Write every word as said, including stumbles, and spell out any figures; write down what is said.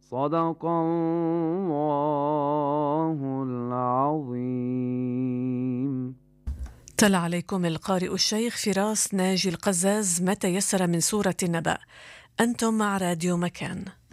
صدق الله العظيم. تلا عليكم القارئ الشيخ فراس ناجي القزاز ما تيسر من سورة النبأ. أنتم مع راديو مكان.